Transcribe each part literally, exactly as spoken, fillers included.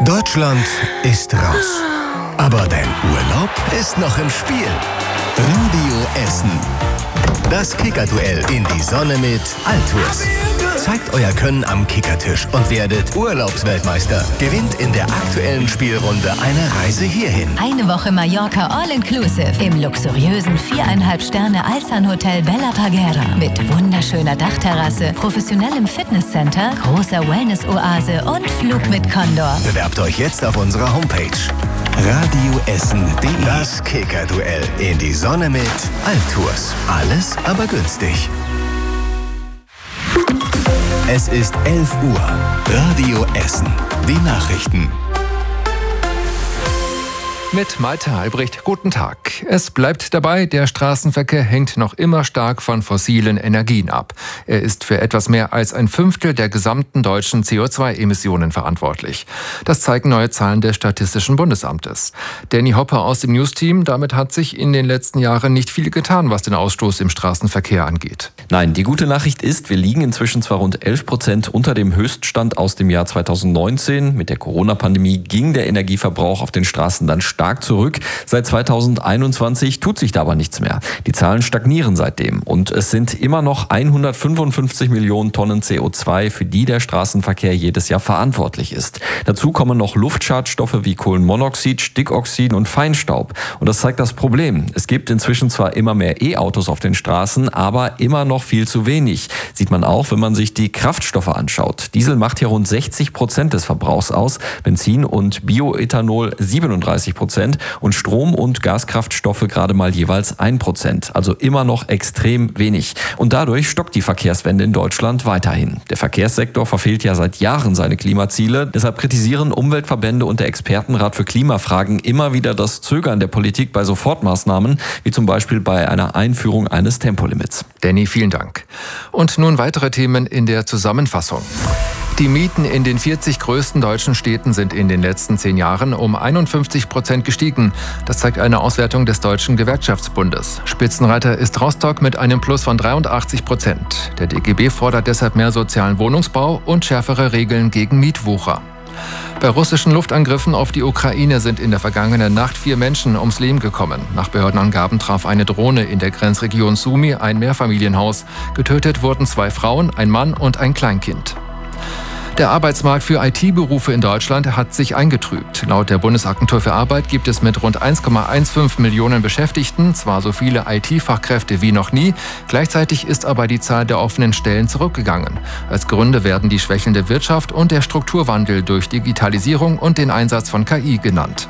Deutschland ist raus. Aber dein Urlaub ist noch im Spiel. Radio Essen. Das Kickerduell in die Sonne mit Altours. Zeigt euer Können am Kickertisch und werdet Urlaubsweltmeister. Gewinnt in der aktuellen Spielrunde eine Reise hierhin. Eine Woche Mallorca All-Inclusive im luxuriösen viereinhalb Sterne Alsan-Hotel Bella Parguera mit wunderschöner Dachterrasse, professionellem Fitnesscenter, großer Wellness-Oase und Flug mit Condor. Bewerbt euch jetzt auf unserer Homepage radioessen punkt de. Das Kickerduell in die Sonne mit Altours. Alles, aber günstig. Es ist elf Uhr. Radio Essen. Die Nachrichten. Mit Malte Albrecht, guten Tag. Es bleibt dabei, der Straßenverkehr hängt noch immer stark von fossilen Energien ab. Er ist für etwas mehr als ein Fünftel der gesamten deutschen C O zwei Emissionen verantwortlich. Das zeigen neue Zahlen des Statistischen Bundesamtes. Danny Hopper aus dem News-Team, damit hat sich in den letzten Jahren nicht viel getan, was den Ausstoß im Straßenverkehr angeht. Nein, die gute Nachricht ist, wir liegen inzwischen zwar rund elf Prozent unter dem Höchststand aus dem Jahr zweitausendneunzehn. Mit der Corona-Pandemie ging der Energieverbrauch auf den Straßen dann stark stark zurück. Seit zweitausendeinundzwanzig tut sich da aber nichts mehr. Die Zahlen stagnieren seitdem und es sind immer noch hundertfünfundfünfzig Millionen Tonnen C O zwei, für die der Straßenverkehr jedes Jahr verantwortlich ist. Dazu kommen noch Luftschadstoffe wie Kohlenmonoxid, Stickoxid und Feinstaub. Und das zeigt das Problem. Es gibt inzwischen zwar immer mehr E-Autos auf den Straßen, aber immer noch viel zu wenig. Sieht man auch, wenn man sich die Kraftstoffe anschaut. Diesel macht hier rund sechzig Prozent des Verbrauchs aus, Benzin und Bioethanol siebenunddreißig Prozent und Strom- und Gaskraftstoffe gerade mal jeweils ein Prozent. Also immer noch extrem wenig. Und dadurch stockt die Verkehrswende in Deutschland weiterhin. Der Verkehrssektor verfehlt ja seit Jahren seine Klimaziele. Deshalb kritisieren Umweltverbände und der Expertenrat für Klimafragen immer wieder das Zögern der Politik bei Sofortmaßnahmen, wie zum Beispiel bei einer Einführung eines Tempolimits. Danny, vielen Dank. Und nun weitere Themen in der Zusammenfassung. Die Mieten in den vierzig größten deutschen Städten sind in den letzten zehn Jahren um einundfünfzig Prozent gestiegen. Das zeigt eine Auswertung des Deutschen Gewerkschaftsbundes. Spitzenreiter ist Rostock mit einem Plus von dreiundachtzig Prozent. Der D G B fordert deshalb mehr sozialen Wohnungsbau und schärfere Regeln gegen Mietwucher. Bei russischen Luftangriffen auf die Ukraine sind in der vergangenen Nacht vier Menschen ums Leben gekommen. Nach Behördenangaben traf eine Drohne in der Grenzregion Sumy ein Mehrfamilienhaus. Getötet wurden zwei Frauen, ein Mann und ein Kleinkind. Der Arbeitsmarkt für I T-Berufe in Deutschland hat sich eingetrübt. Laut der Bundesagentur für Arbeit gibt es mit rund eins Komma fünfzehn Millionen Beschäftigten zwar so viele I T-Fachkräfte wie noch nie, gleichzeitig ist aber die Zahl der offenen Stellen zurückgegangen. Als Gründe werden die schwächelnde Wirtschaft und der Strukturwandel durch Digitalisierung und den Einsatz von K I genannt.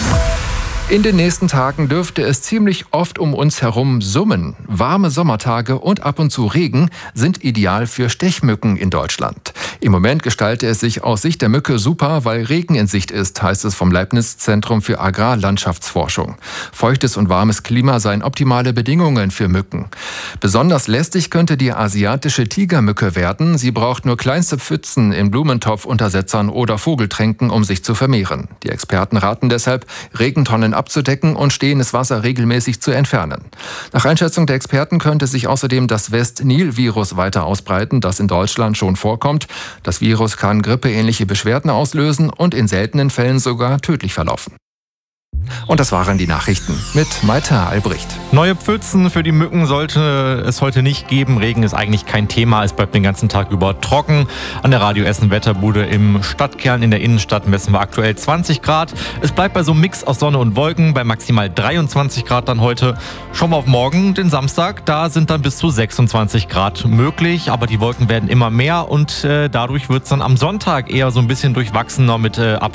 In den nächsten Tagen dürfte es ziemlich oft um uns herum summen. Warme Sommertage und ab und zu Regen sind ideal für Stechmücken in Deutschland. Im Moment gestalte es sich aus Sicht der Mücke super, weil Regen in Sicht ist, heißt es vom Leibniz-Zentrum für Agrarlandschaftsforschung. Feuchtes und warmes Klima seien optimale Bedingungen für Mücken. Besonders lästig könnte die asiatische Tigermücke werden. Sie braucht nur kleinste Pfützen in Blumentopfuntersetzern oder Vogeltränken, um sich zu vermehren. Die Experten raten deshalb, Regentonnen abzudecken und stehendes Wasser regelmäßig zu entfernen. Nach Einschätzung der Experten könnte sich außerdem das West-Nil-Virus weiter ausbreiten, das in Deutschland schon vorkommt. Das Virus kann grippeähnliche Beschwerden auslösen und in seltenen Fällen sogar tödlich verlaufen. Und das waren die Nachrichten mit Malte Albrecht. Neue Pfützen für die Mücken sollte es heute nicht geben. Regen ist eigentlich kein Thema. Es bleibt den ganzen Tag über trocken. An der Radio Essen Wetterbude im Stadtkern in der Innenstadt messen wir aktuell zwanzig Grad. Es bleibt bei so einem Mix aus Sonne und Wolken bei maximal dreiundzwanzig Grad dann heute. Schauen wir auf morgen, den Samstag. Da sind dann bis zu sechsundzwanzig Grad möglich. Aber die Wolken werden immer mehr und äh, dadurch wird es dann am Sonntag eher so ein bisschen durchwachsener mit äh, ab